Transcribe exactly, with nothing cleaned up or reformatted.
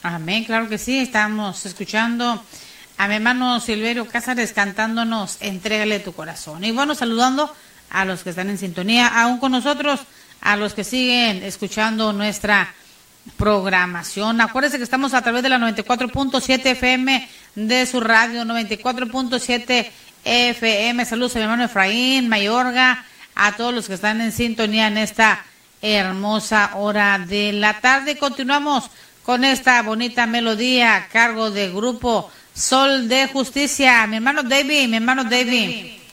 Amén, claro que sí. Estamos escuchando a mi hermano Silverio Cázares cantándonos Entrégale tu corazón. Y bueno, saludando a los que están en sintonía, aún con nosotros, a los que siguen escuchando nuestra programación. Acuérdense que estamos a través de la noventa y cuatro punto siete F M de su radio, noventa y cuatro punto siete F M. Saludos a mi hermano Efraín, Mayorga, a todos los que están en sintonía en esta hermosa hora de la tarde. Continuamos con esta bonita melodía a cargo del grupo Sol de Justicia. Mi hermano David, mi hermano David.